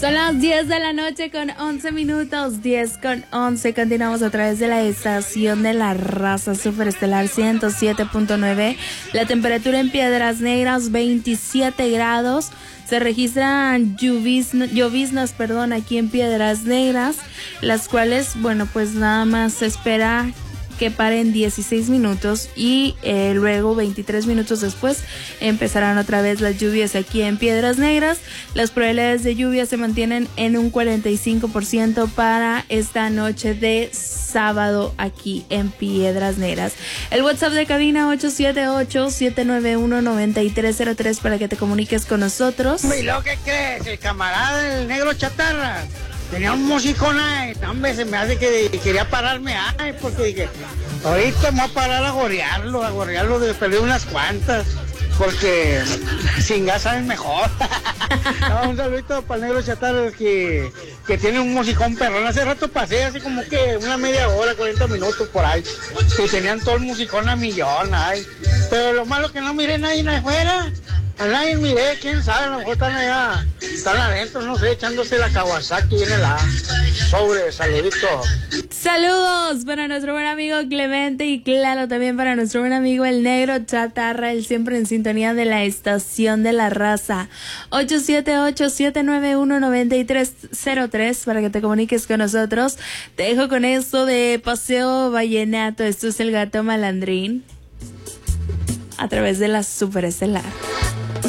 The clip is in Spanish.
Son las 10 de la noche con 11 minutos, 10 con 11. Continuamos a través de la estación de la raza Superestelar 107.9. La temperatura en Piedras Negras 27 grados. Se registran lloviznas, aquí en Piedras Negras, las cuales, bueno, pues nada más se espera que paren 16 minutos y luego 23 minutos después empezarán otra vez las lluvias aquí en Piedras Negras. Las probabilidades de lluvia se mantienen en un 45% para esta noche de sábado aquí en Piedras Negras. El WhatsApp de cabina 878-791-9303 para que te comuniques con nosotros. ¿Y lo que crees? El camarada del negro chatarra tenía un musicón ahí, hombre, se me hace que quería pararme ahí, porque dije, ahorita me voy a parar a gorrearlo de perder unas cuantas, porque sin gas saben mejor. No, un saludito para el negro chatarra que tiene un musicón perrón. Hace rato pasé así como que una media hora, 40 minutos por ahí, y tenían todo el musicón a millón, ay. Pero lo malo que no miré nadie afuera. A nadie miré, quién sabe, a lo mejor están allá, están adentro, no sé, echándose la Kawasaki y la sobre, saludito. Saludos para nuestro buen amigo Clemente y claro, también para nuestro buen amigo el negro chatarra, él siempre en sintonía de la estación de la raza. 878-791-9303 para que te comuniques con nosotros. Te dejo con esto de Paseo Vallenato, esto es el Gato Malandrín a través de la Superestelar.